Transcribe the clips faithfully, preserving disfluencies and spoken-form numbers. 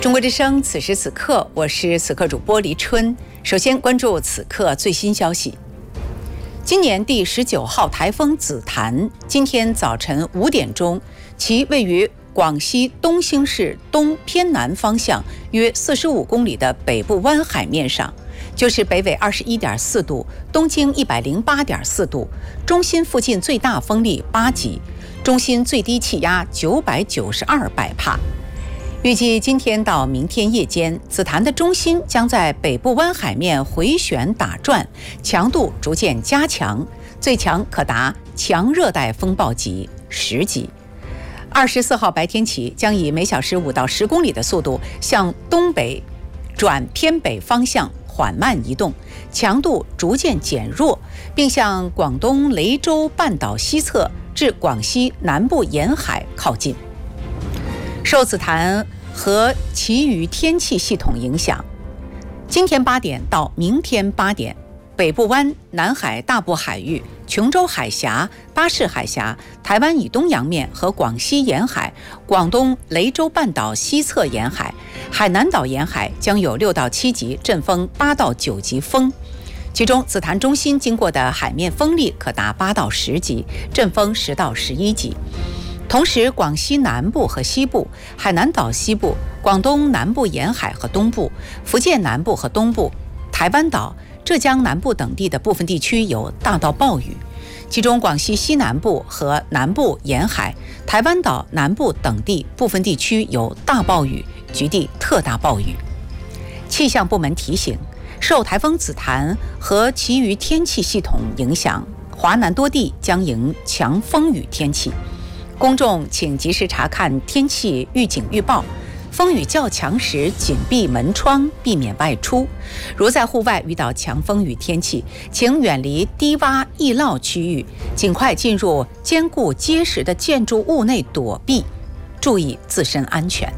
中国之声，此时此刻，我是此刻主播黎春。首先关注此刻最新消息。今年第十九号台风紫檀，今天早晨五点钟，其位于广西东兴市东偏南方向约四十五公里的北部湾海面上，就是北纬二十一点四度，东经一百零八点四度，中心附近最大风力八级，中心最低气压九百九十二百帕。预计今天到明天夜间，紫檀的中心将在北部湾海面回旋打转，强度逐渐加强，最强可达强热带风暴级十级。二十四号白天起，将以每小时五到十公里的速度向东北转偏北方向缓慢移动，强度逐渐减弱，并向广东雷州半岛西侧至广西南部沿海靠近。受紫檀和其余天气系统影响，今天八点到明天八点，北部湾、南海大部海域、琼州海峡、巴士海峡、台湾以东洋面和广西沿海、广东雷州半岛西侧沿海、海南岛沿海将有六到七级阵风，八到九级风。其中，紫檀中心经过的海面风力可达八到十级，阵风十到十一级。同时，广西南部和西部、海南岛西部、广东南部沿海和东部、福建南部和东部、台湾岛、浙江南部等地的部分地区有大到暴雨，其中广西西南部和南部沿海、台湾岛南部等地部分地区有大暴雨，局地特大暴雨。气象部门提醒，受台风紫檀和其余天气系统影响，华南多地将迎强风雨天气。公众请及时查看天气预警预报，风雨较强时紧闭门窗，避免外出。如在户外遇到强风雨天气，请远离低洼易涝区域，尽快进入坚固结实的建筑物内躲避，注意自身安全。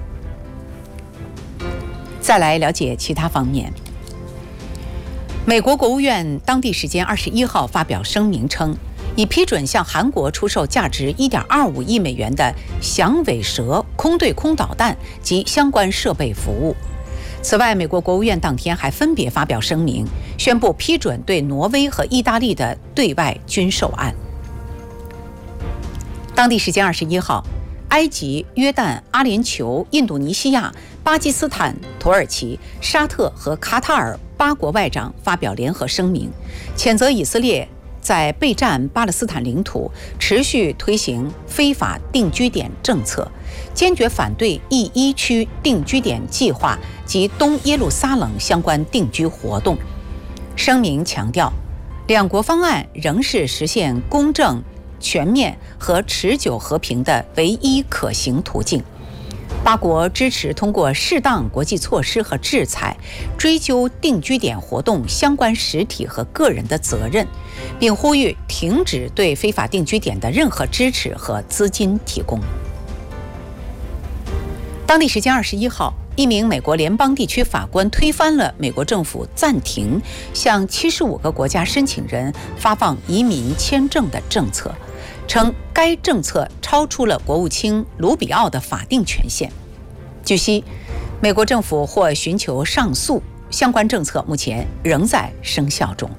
再来了解其他方面。美国国务院当地时间二十一号发表声明称，已批准向韩国出售价值一点二五亿美元的响尾蛇空对空导弹及相关设备服务。此外，美国国务院当天还分别发表声明，宣布批准对挪威和意大利的对外军售案。当地时间二十一号，埃及、约旦、阿联酋、印度尼西亚、巴基斯坦、土耳其、沙特和卡塔尔八国外长发表联合声明，谴责以色列在备战巴勒斯坦领土持续推行非法定居点政策，坚决反对E一区定居点计划及东耶路撒冷相关定居活动。声明强调，两国方案仍是实现公正、全面和持久和平的唯一可行途径。八国支持通过适当国际措施和制裁，追究定居点活动相关实体和个人的责任，并呼吁停止对非法定居点的任何支持和资金提供。当地时间二十一号，一名美国联邦地区法官推翻了美国政府暂停向七十五个国家申请人发放移民签证的政策，称该政策超出了国务卿卢比奥的法定权限。据悉，美国政府或寻求上诉，相关政策目前仍在生效中。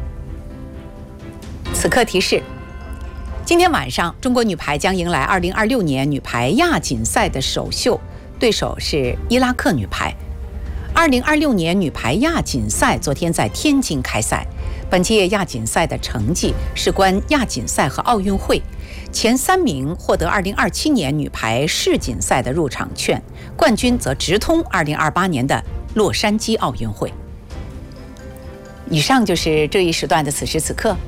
此刻提示，今天晚上中国女排将迎来二零二六年女排亚锦赛的首秀，对手是伊拉克女排。二零二六年女排亚锦赛昨天在天津开赛，本届亚锦赛的成绩事关亚锦赛和奥运会，前三名获得二零二七年女排世锦赛的入场券，冠军则直通二零二八年的洛杉矶奥运会。以上就是这一时段的此时此刻，